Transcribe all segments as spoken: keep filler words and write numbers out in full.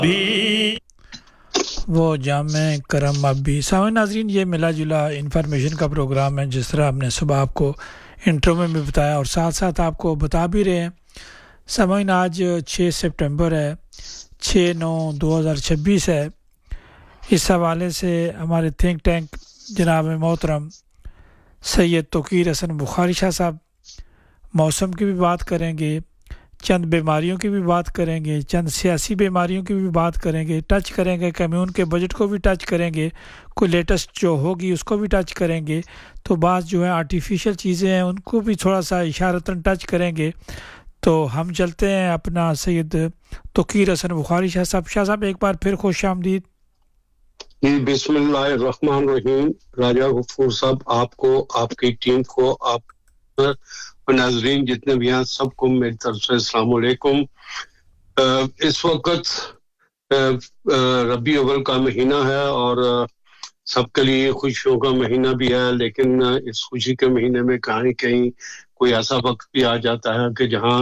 وہ جامع کرم اب بھی سامعین ناظرین یہ ملا جلا انفارمیشن کا پروگرام ہے جس طرح ہم نے صبح آپ کو انٹرو میں بھی بتایا اور ساتھ ساتھ آپ کو بتا بھی رہے ہیں سامعین آج چھ سپٹمبر ہے چھ نو دو ہزار چھبیس ہے اس حوالے سے ہمارے تھنک ٹینک جناب محترم سید توقیر حسن بخاری شاہ صاحب موسم کی بھی بات کریں گے چند بیماریوں کی بھی بات کریں گے چند سیاسی بیماریوں کی بھی بات کریں گے ٹچ کریں گے کمیون کے بجٹ کو بھی ٹچ کریں گے کوئی لیٹسٹ جو ہوگی اس کو بھی ٹچ کریں گے تو بعض جو ہے آرٹیفیشل چیزیں ہیں ان کو بھی تھوڑا سا اشارتاً ٹچ کریں گے تو ہم چلتے ہیں اپنا سید توقیر حسن بخاری شاہ صاحب شاہ صاحب ایک بار پھر خوش آمدید جی بسم اللہ الرحمن الرحیم راجہ غفور صاحب آپ کو آپ کی ٹیم کو آپ ناظرین جتنے بھی ہیں سب کو میری طرف سے السلام علیکم اس وقت ربیع اول کا مہینہ ہے اور سب کے لیے خوشیوں کا مہینہ بھی ہے لیکن اس خوشی کے مہینے میں کہیں کہیں کوئی ایسا وقت بھی آ جاتا ہے کہ جہاں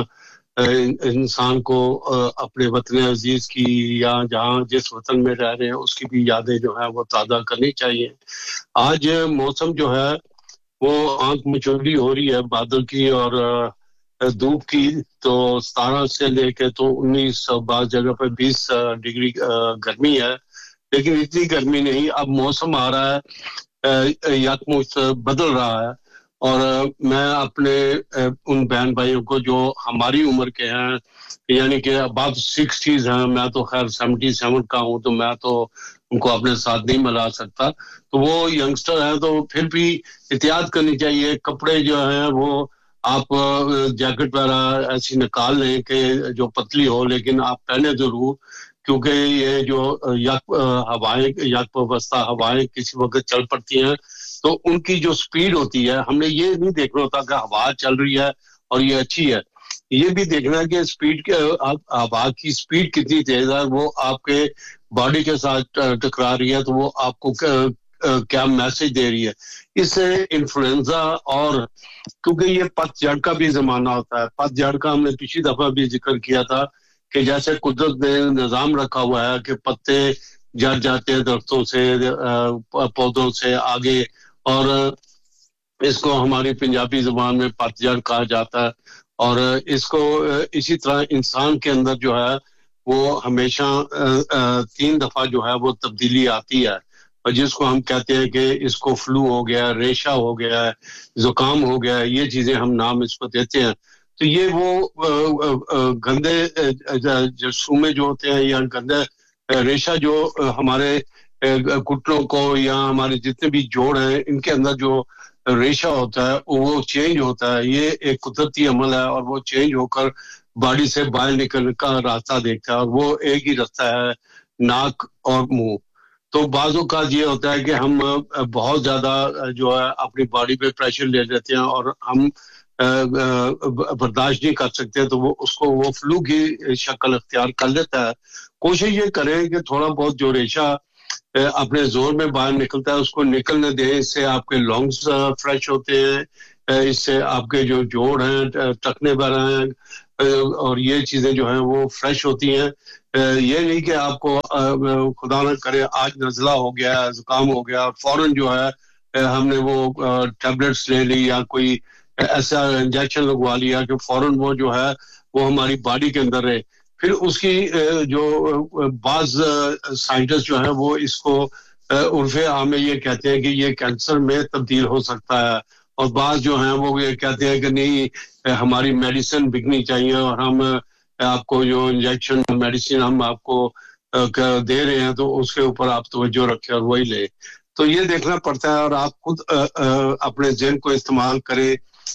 انسان کو اپنے وطن عزیز کی یا جہاں جس وطن میں رہ رہے ہیں اس کی بھی یادیں جو ہے وہ تازہ کرنی چاہیے آج موسم جو ہے وہ آنکھ مچولی ہو رہی ہے بادل کی اور دھوپ کی تو ستارہ سے لے کے تو انیس بعض جگہ پہ بیس ڈگری گرمی ہے لیکن اتنی گرمی نہیں اب موسم آ رہا ہے یکمشت بدل رہا ہے اور میں اپنے ان بہن بھائیوں کو جو ہماری عمر کے ہیں یعنی کہ اباؤٹ سکسٹیز ہیں میں تو خیر سیونٹی سیون کا ہوں تو میں تو ان کو اپنے ساتھ نہیں ملا سکتا تو وہ ینگسٹر ہیں تو پھر بھی احتیاط کرنی چاہیے کپڑے جو ہیں وہ آپ جیکٹ وغیرہ ایسی نکال لیں کہ جو پتلی ہو لیکن آپ پہنے ضرور کیونکہ یہ جو یک ہوائیں یک وابستہ ہوائیں کسی وقت چل پڑتی ہیں تو ان کی جو سپیڈ ہوتی ہے ہم نے یہ نہیں دیکھنا ہوتا کہ ہوا چل رہی ہے اور یہ اچھی ہے یہ بھی دیکھنا ہے کہ سپیڈ کے ہوا کی سپیڈ کتنی تیز ہے وہ آپ کے باڈی کے ساتھ ٹکرا رہی ہے تو وہ آپ کو کیا میسج دے رہی ہے اس سے انفلوئنزا اور کیونکہ یہ پت جھڑ کا بھی زمانہ ہوتا ہے پت جھڑ کا ہم نے پچھلی دفعہ بھی ذکر کیا تھا کہ جیسے قدرت نے نظام رکھا ہوا ہے کہ پتے جھڑ جاتے ہیں درختوں سے پودوں سے آگے اور اس کو ہماری پنجابی زبان میں پت جھڑ کہا جاتا ہے اور اس کو اسی طرح انسان کے اندر جو ہے وہ ہمیشہ تین دفعہ جو ہے وہ تبدیلی آتی ہے اور جس کو ہم کہتے ہیں کہ اس کو فلو ہو گیا ریشہ ہو گیا ہے زکام ہو گیا ہے یہ چیزیں ہم نام اس کو دیتے ہیں تو یہ وہ گندے جرثومے جو ہوتے ہیں یا گندے ریشہ جو ہمارے گھٹنوں کو یا ہمارے جتنے بھی جوڑ ہیں ان کے اندر جو ریشہ ہوتا ہے وہ چینج ہوتا ہے یہ ایک قدرتی عمل ہے اور وہ چینج ہو کر باڈی سے باہر نکلنے کا راستہ دیکھتا ہے اور وہ ایک ہی راستہ ہے ناک اور منہ تو بعض اوقات یہ ہوتا ہے کہ ہم بہت زیادہ جو ہے اپنی باڈی پہ پریشر لے لیتے ہیں اور ہم برداشت نہیں کر سکتے تو وہ اس کو وہ فلو کی شکل اختیار کر لیتا ہے کوشش یہ کریں کہ تھوڑا بہت جو ریشہ اپنے زور میں باہر نکلتا ہے اس کو نکلنے دیں اس سے آپ کے لنگز فریش ہوتے ہیں اس سے آپ کے جو جوڑ ہیں ٹکنے وغیرہ ہیں اور یہ چیزیں جو ہیں وہ فریش ہوتی ہیں یہ نہیں کہ آپ کو خدا نہ کرے آج نزلہ ہو گیا زکام ہو گیا فوراً جو ہے ہم نے وہ ٹیبلٹس لے لی یا کوئی ایسا انجیکشن لگوا لیا کہ فوراً وہ جو ہے وہ ہماری باڈی کے اندر رہے پھر اس کی جو بعض سائنٹسٹ جو ہیں وہ اس کو عرف عام میں یہ کہتے ہیں کہ یہ کینسر میں تبدیل ہو سکتا ہے اور بعض جو ہیں وہ یہ کہتے ہیں کہ نہیں ہماری میڈیسن بکنی چاہیے اور ہم آپ کو جو انجیکشن میڈیسن ہم آپ کو دے رہے ہیں تو اس کے اوپر آپ توجہ رکھیں اور وہی لیں تو یہ دیکھنا پڑتا ہے اور آپ خود اپنے ذہن کو استعمال کریں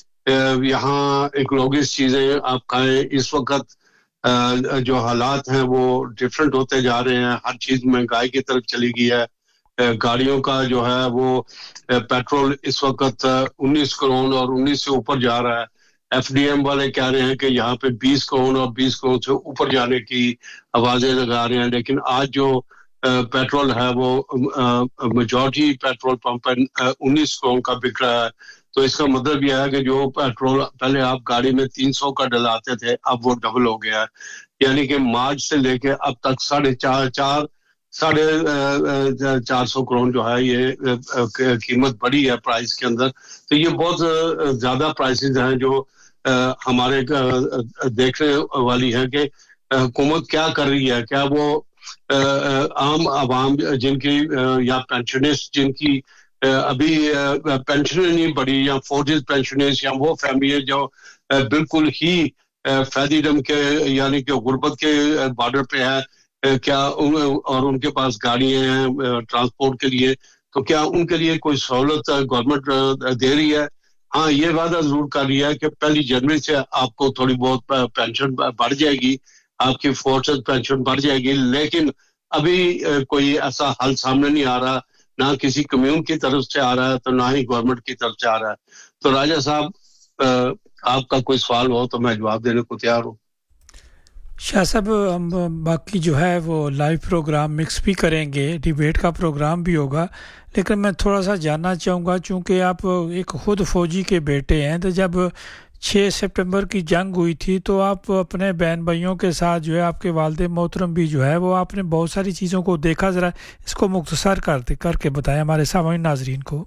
یہاں ایکولوجیس چیزیں آپ کھائیں اس وقت جو حالات ہیں وہ ڈیفرنٹ ہوتے جا رہے ہیں ہر چیز مہنگائی کی طرف چلی گئی ہے گاڑیوں کا جو ہے وہ پیٹرول اس وقت انیس کروڑ اور انیس سے اوپر جا رہا ہے ایف ڈی ایم والے کہہ رہے ہیں کہ یہاں پہ بیس کروڑ اور بیس کروڑ سے اوپر جانے کی آوازیں لگا رہے ہیں لیکن آج جو پیٹرول ہے وہ میجورٹی پیٹرول پمپ انیس کروڑ کا بک رہا ہے تو اس کا مطلب یہ ہے کہ جو پیٹرول پہلے آپ گاڑی میں تین سو کا ڈلاتے تھے اب وہ ڈبل ہو گیا ہے یعنی کہ مارچ سے لے کے اب تک ساڑھے چار چار ساڑھے چار سو کروڑ جو ہے یہ قیمت بڑھی ہے پرائز کے اندر. تو یہ بہت زیادہ پرائسز ہیں جو ہمارے دیکھنے والی ہے کہ حکومت کیا کر رہی ہے. کیا وہ عام عوام جن کی یا پینشنسٹ جن کی ابھی پینشنیں نہیں بڑھی یا فورجز پینشنرز یا وہ فیملی جو بالکل ہی فیدیڈم کے یعنی کہ غربت کے بارڈر پہ ہے, کیا اور ان کے پاس گاڑیاں ہیں ٹرانسپورٹ کے لیے, تو کیا ان کے لیے کوئی سہولت گورنمنٹ دے رہی ہے؟ ہاں, یہ وعدہ ضرور کر رہی ہے کہ پہلی جنوری سے آپ کو تھوڑی بہت پینشن بڑھ جائے گی, آپ کی فورسز پینشن بڑھ جائے گی, لیکن ابھی کوئی ایسا حل سامنے نہیں آ رہا, نہ کسی کمیون کی طرف سے آ رہا ہے تو نہ ہی گورنمنٹ کی طرف سے آ رہا ہے. تو راجہ صاحب آپ کا کوئی سوال ہو تو میں جواب دینے کو تیار ہوں. شاہ صاحب ہم باقی جو ہے وہ لائیو پروگرام مکس بھی کریں گے, ڈیبیٹ کا پروگرام بھی ہوگا, لیکن میں تھوڑا سا جاننا چاہوں گا چونکہ آپ ایک خود فوجی کے بیٹے ہیں, تو جب چھ سپٹمبر کی جنگ ہوئی تھی تو آپ اپنے بہن بھائیوں کے ساتھ جو ہے آپ کے والد محترم بھی جو ہے وہ آپ نے بہت ساری چیزوں کو دیکھا, ذرا اس کو مختصر کر کر کے بتائیں ہمارے سامعین ناظرین کو.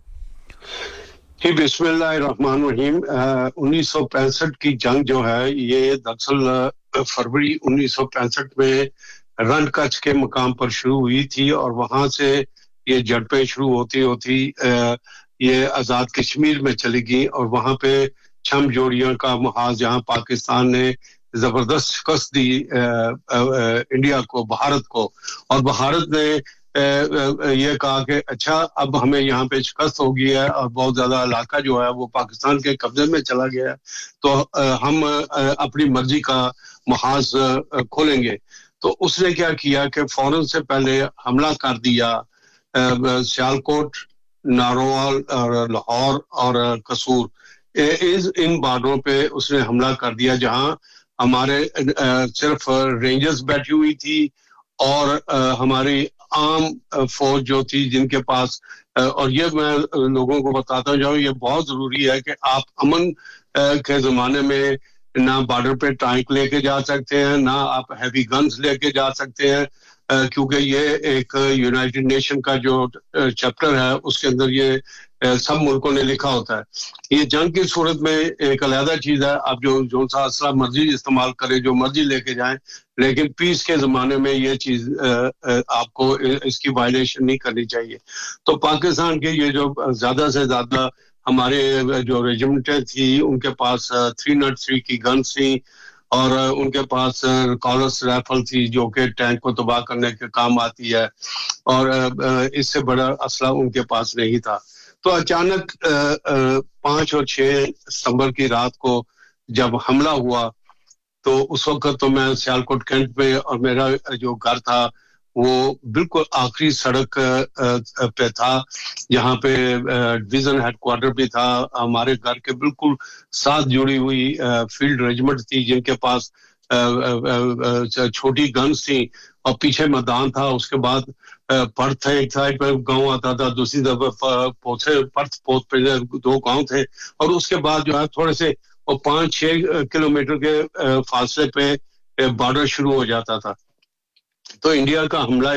جی بسم اللہ الرحمن الرحیم. انیس سو پینسٹھ کی جنگ جو ہے یہ دراصل فروری انیس سو پینسٹھ میں رن کچھ کے مقام پر شروع ہوئی تھی, اور وہاں سے یہ جھڑپیں شروع ہوتی ہوتی یہ آزاد کشمیر میں چلی گئی, اور وہاں پہ چھم جوڑیاں کا محاذ جہاں پاکستان نے زبردست شکست دی انڈیا کو, بھارت کو, اور بھارت نے یہ کہا کہ اچھا اب ہمیں یہاں پہ شکست ہو گئی ہے اور بہت زیادہ علاقہ جو ہے وہ پاکستان کے قبضے میں چلا گیا ہے, تو ہم اپنی مرضی کا محاذ کھولیں گے. تو اس نے کیا کیا کہ فوراً سے پہلے حملہ کر دیا سیالکوٹ, نارووال اور لاہور اور قصور, ان بارڈروں پہ اس نے حملہ کر دیا جہاں ہمارے صرف رینجرز بیٹھی ہوئی تھی اور ہماری عام فوج جو تھی جن کے پاس, اور یہ میں لوگوں کو بتاتا جاؤں یہ بہت ضروری ہے کہ آپ امن کے زمانے میں نہ بارڈر پہ ٹینک لے کے جا سکتے ہیں, نہ آپ ہیوی گنز لے کے جا سکتے ہیں, کیونکہ یہ ایک یونائٹڈ نیشن کا جو چیپٹر ہے اس کے اندر یہ سب ملکوں نے لکھا ہوتا ہے. یہ جنگ کی صورت میں ایک علیحدہ چیز ہے, آپ جو جو سا اسلحہ مرضی استعمال کریں, جو مرضی لے کے جائیں, لیکن پیس کے زمانے میں یہ چیز آپ کو اس کی وائلیشن نہیں کرنی چاہیے. تو پاکستان کے یہ جو زیادہ سے زیادہ ہمارے جو ریجمنٹیں تھی ان کے پاس تھری ناٹ تھری کی گنز تھیں, اور ان کے پاس کالس رائفل تھی جو کہ ٹینک کو تباہ کرنے کے کام آتی ہے, اور اس سے بڑا اسلحہ ان کے پاس نہیں تھا. تو اچانک پانچ اور چھ ستمبر کی رات کو جب حملہ ہوا تو اس وقت تو میں سیالکوٹ کینٹ میں, اور میرا جو گھر تھا وہ بالکل آخری سڑک پہ تھا جہاں پہ ڈویژن ہیڈ کوارٹر بھی تھا. ہمارے گھر کے بالکل ساتھ جڑی ہوئی فیلڈ ریجمنٹ تھی جن کے پاس چھوٹی گنز تھیں, اور پیچھے میدان تھا. اس کے بعد پرتھ ایک سائڈ پہ گاؤں آتا تھا, دوسری طرف پوچھے پرتھ پوت پہ دو گاؤں تھے, اور اس کے بعد جو ہے تھوڑے سے اور پانچ چھ کلومیٹر کے فاصلے پہ بارڈر شروع ہو جاتا تھا. تو انڈیا کا حملہ